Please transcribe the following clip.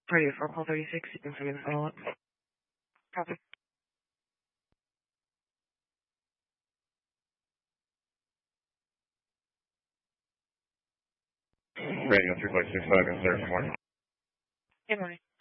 Radio 4 call 36. You can send me the follow-up. Copy. Radio 3.65 is there. Good morning. Good morning.